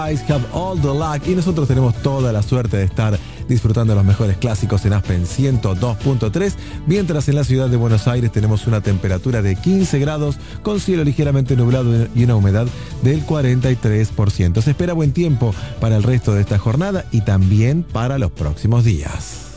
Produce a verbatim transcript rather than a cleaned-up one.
Have all the luck, y nosotros tenemos toda la suerte de estar disfrutando de los mejores clásicos en Aspen ciento dos punto tres, mientras en la ciudad de Buenos Aires tenemos una temperatura de quince grados con cielo ligeramente nublado y una humedad del cuarenta y tres por ciento. Se espera buen tiempo para el resto de esta jornada y también para los próximos días.